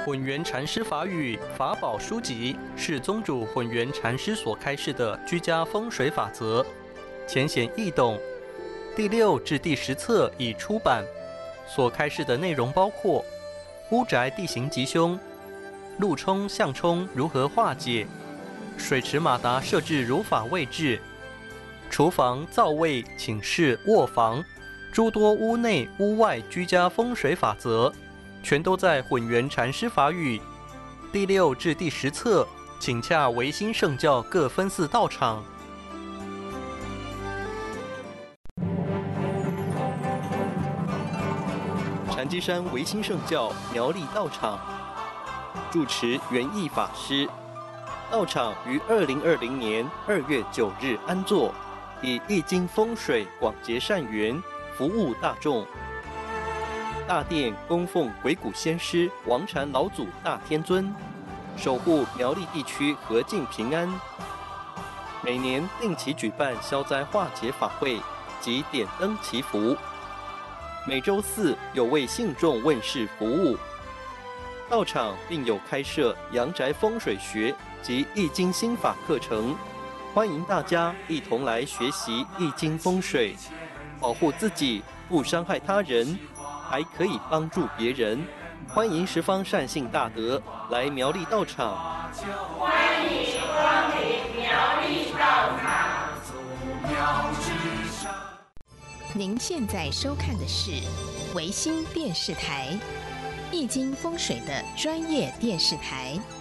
混元禅师法语法宝书籍是宗主混元禅师所开示的居家风水法则，浅显易懂。第6至第10册已出版，所开示的内容包括屋宅地形吉凶、路冲向冲如何化解、水池马达设置如法位置、厨房、灶位、寝室、卧房诸多屋内屋外居家风水法则，全都在混元禅师法语第6至第10册，请洽维新圣教各分寺道场。禅机山维新圣教苗栗道场住持圆义法师，道场于2020年2月9日安座，以易经风水广结善缘，服务大众。大殿供奉鬼谷先师王禅老祖大天尊，守护苗栗地区和静平安。每年定期举办消灾化解法会及点灯祈福，每周4有为信众问世服务。道场并有开设阳宅风水学及易经心法课程，欢迎大家一同来学习易经风水，保护自己不伤害他人，还可以帮助别人。欢迎十方善信大德来苗栗道场。 欢迎光临苗栗道场。 您现在收看的是维新电视台，易经风水的专业电视台。